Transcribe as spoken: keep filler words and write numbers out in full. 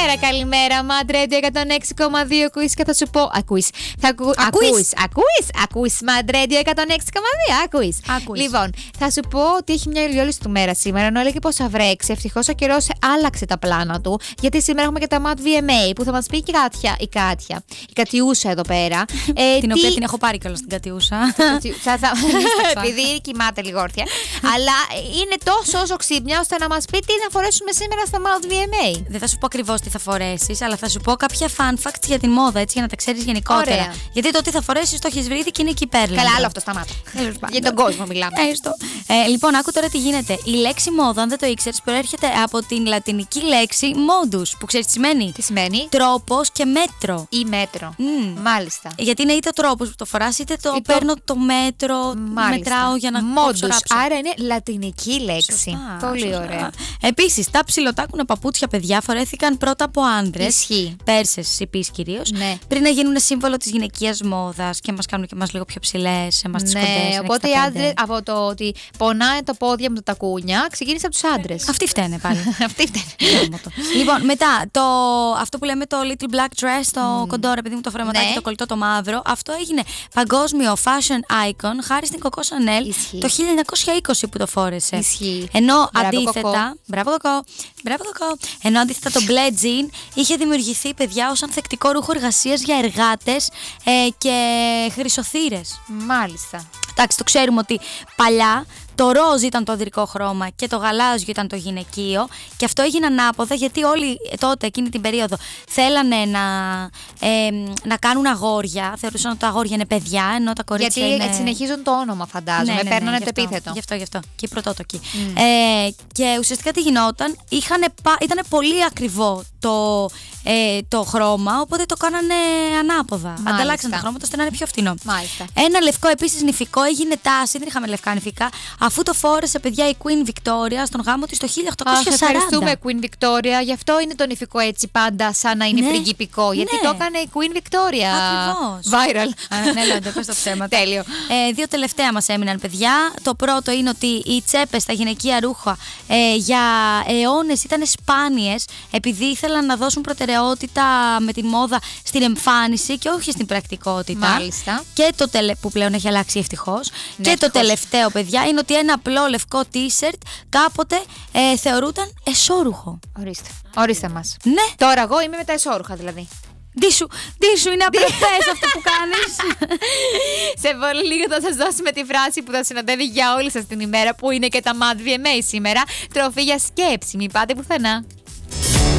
Καλημέρα, καλημέρα. Mad Radio εκατόν έξι κόμμα δύο. Ακούεις και θα σου πω. Ακούεις. Θα ακού... Ακούεις. Ακούεις. Ακούεις. Mad Radio εκατόν έξι κόμμα δύο. Ακούεις. Ακούεις. Λοιπόν, θα σου πω ότι έχει μια ηλιόλουστη του μέρα σήμερα. Ενώ έλεγε πως θα βρέξει. Ευτυχώς ο καιρός άλλαξε τα πλάνα του. Γιατί σήμερα έχουμε και τα Mad βι εμ έι που θα μας πει και Κάτια. Η Κάτια. Η Κατιούσα εδώ πέρα. ε, την τι... οποία την έχω πάρει κιόλας την Κατιούσα. Επειδή κοιμάται λίγο όρθια. Αλλά είναι τόσο όσο ξύπνια ώστε να μας πει τι θα φορέσουμε σήμερα στα Mad βι εμ έι. Δεν θα σου πω ακριβώς τι θα φορέσεις, αλλά θα σου πω κάποια fun facts για την μόδα, έτσι, για να τα ξέρεις γενικότερα. Ωραία. Γιατί το τι θα φορέσεις το έχεις βρει και είναι εκεί πέρα. Καλά, άλλο αυτό σταμάτα. Για τον κόσμο μιλάμε. Έστω. Ε, λοιπόν, άκου τώρα τι γίνεται. Η λέξη μόδα, αν δεν το ήξερες, προέρχεται από την λατινική λέξη modus, που ξέρεις τι σημαίνει. Τι σημαίνει? Τρόπος και μέτρο. Ή μέτρο. Mm. Μάλιστα. Γιατί είναι είτε ο τρόπος που το φοράς, είτε το είτε παίρνω το μέτρο, μάλιστα. Μετράω για να modus. Άρα είναι λατινική λέξη. Σωστά, πολύ σωστά. Ωραία. Επίσης, τα ψιλοτάκουνα παπούτσια, παιδιά, φορέθηκαν πρώτα από άντρες. Ισχύει. Πέρσες, υπείς κυρίως. Ναι. Πριν να γίνουν σύμβολο της γυναικείας μόδας και μας κάνουν και εμάς λίγο πιο ψηλές, εμάς τις ναι, κοντές. Οπότε οι άντρες, από το ότι πονάει το πόδια με τα τακούνια, ξεκίνησε από τους άντρες. Αυτοί φταίνε πάλι. Αυτοί φταίνε. Λοιπόν, μετά, το, αυτό που λέμε το little black dress, το mm. κοντό, επειδή μου το φορεματάκι, ναι. Το κολλητό το μαύρο, αυτό έγινε παγκόσμιο fashion icon χάρη στην Coco Chanel το χίλια εννιακόσια είκοσι που το φόρεσε. Ισχύει. Ενώ μπράβο, αντίθετα. κοκό. Μπράβο, κοκό. Μπράβο, κοκό. Ενώ αντίθετα το bled jean είχε δημιουργηθεί, παιδιά, ως ανθεκτικό ρούχο εργασίας για εργάτες ε, και χρυσοθύρες. Μάλιστα. Εντάξει, το ξέρουμε ότι παλιά το ροζ ήταν το ανδρικό χρώμα και το γαλάζιο ήταν το γυναικείο, και αυτό έγινε ανάποδα γιατί όλοι τότε εκείνη την περίοδο θέλανε να, ε, να κάνουν αγόρια, θεωρούσαν ότι τα αγόρια είναι παιδιά, ενώ τα κορίτσια γιατί είναι... συνεχίζουν το όνομα, φαντάζομαι, ναι, ναι, ναι, παίρνανε το επίθετο. Γι' αυτό, γι' αυτό, και οι πρωτότοκοι. Mm. Ε, και ουσιαστικά τι γινόταν, ήταν πολύ ακριβό το, ε, το χρώμα, οπότε το κάνανε ανάποδα. Μάλιστα. Ανταλλάξαν τα χρώματα ώστε να είναι πιο φθηνό. Μάλιστα. Ένα λευκό επίσης νηφικό έγινε τάση, δεν είχαμε λευκά νηφικά, αφού το φόρεσε, παιδιά, η Queen Victoria στον γάμο της το χίλια οκτακόσια σαράντα. Αχ, ευχαριστούμε, Queen Victoria. Γι' αυτό είναι το νηφικό έτσι πάντα σαν να είναι ναι. πριγκιπικό. Γιατί ναι. το έκανε η Queen Victoria. Ακριβώς. Viral. Ναι, λέω, το πες το ψέμα. Τέλειο. Ε, δύο τελευταία μας έμειναν, παιδιά. Το πρώτο είναι ότι οι τσέπες στα γυναικεία ρούχα ε, για αιώνες ήταν σπάνιες, επειδή ήθελαν να δώσουν προτεραιότητα με τη μόδα στην εμφάνιση και όχι στην πρακτικότητα. Μάλιστα. Και το τελε... που πλέον έχει αλλάξει ευτυχώς. Ναι, και ευτυχώς. Το τελευταίο, παιδιά, είναι ότι ένα απλό λευκό t-shirt κάποτε ε, θεωρούταν εσώρουχο. Ορίστε. Ορίστε μας. Ναι. Τώρα εγώ είμαι με τα εσώρουχα, δηλαδή. Ντίσου, ντίσου, είναι απρεπές αυτό που κάνεις. Σε πολύ λίγο θα σας δώσουμε τη φράση που θα συναντεύει για όλη σας την ημέρα, που είναι και τα Mad βι εμ έι σήμερα. Τροφή για σκέψη, μην πάτε πουθενά.